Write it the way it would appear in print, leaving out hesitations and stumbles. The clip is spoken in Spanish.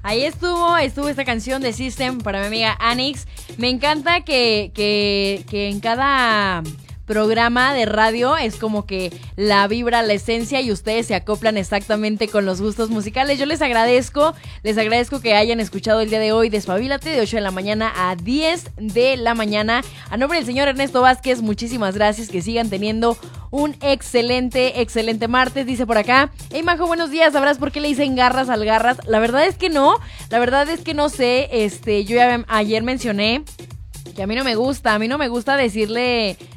Ahí estuvo esta canción de System para mi amiga Anix. Me encanta que en cada programa de radio es como que la vibra, la esencia y ustedes se acoplan exactamente con los gustos musicales. Yo les agradezco que hayan escuchado el día de hoy Despabilate de 8 de la mañana a 10 de la mañana. A nombre del señor Ernesto Vázquez, muchísimas gracias, que sigan teniendo un excelente martes. Dice por acá, hey Majo, buenos días, ¿sabrás por qué le dicen garras al garras? La verdad es que no sé, yo ya ayer mencioné que a mí no me gusta decirle